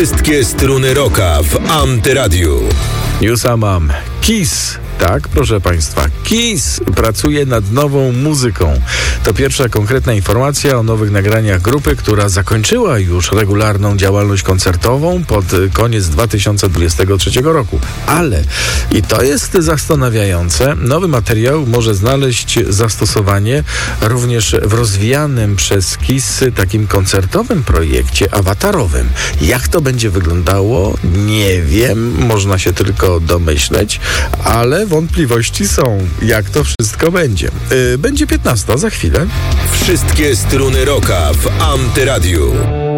Wszystkie struny rocka w Antyradiu. Newsa mam. Kiss. Tak, proszę Państwa, Kiss pracuje nad nową muzyką. To pierwsza konkretna informacja o nowych nagraniach grupy, która zakończyła już regularną działalność koncertową pod koniec 2023 roku. Ale, i to jest zastanawiające, nowy materiał może znaleźć zastosowanie również w rozwijanym przez Kiss takim koncertowym projekcie awatarowym. Jak to będzie wyglądało? Nie wiem, można się tylko domyśleć, ale wątpliwości są, jak to wszystko będzie. Będzie 15 za chwilę. Wszystkie struny rocka w Antyradiu.